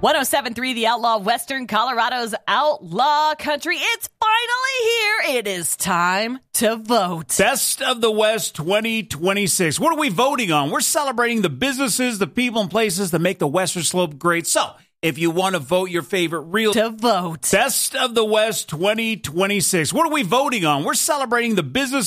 107.3 The Outlaw, Western Colorado's outlaw country. It's finally here. It is time to vote. Best of the West 2026. What are we voting on? We're celebrating the businesses, the people, and places that make the Western Slope great. So, if you want to vote your favorite real to vote. Best of the West 2026. What are we voting on? We're celebrating the business